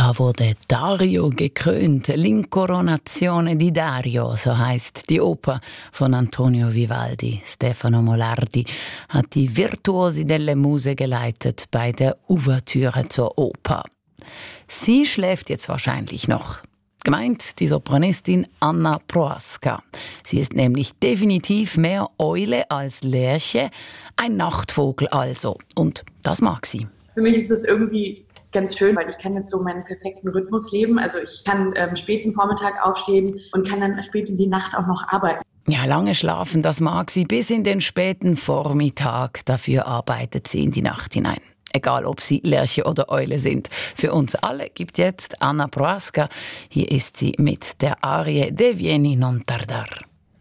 Da wurde Dario gekrönt. L'Incoronazione di Dario, so heißt die Oper von Antonio Vivaldi. Stefano Molardi hat die Virtuosi delle Muse geleitet bei der Ouvertüre zur Oper. Sie schläft jetzt wahrscheinlich noch. Gemeint die Sopranistin Anna Prohaska. Sie ist nämlich definitiv mehr Eule als Lerche, ein Nachtvogel also. Und das mag sie. Für mich ist das irgendwie ganz schön, weil ich kann jetzt so meinen perfekten Rhythmus leben. Also ich kann späten Vormittag aufstehen und kann dann spät in die Nacht auch noch arbeiten. Ja, lange schlafen, das mag sie bis in den späten Vormittag. Dafür arbeitet sie in die Nacht hinein. Egal, ob sie Lerche oder Eule sind. Für uns alle gibt jetzt Anna Prohaska. Hier ist sie mit der Arie De Vieni non tardar.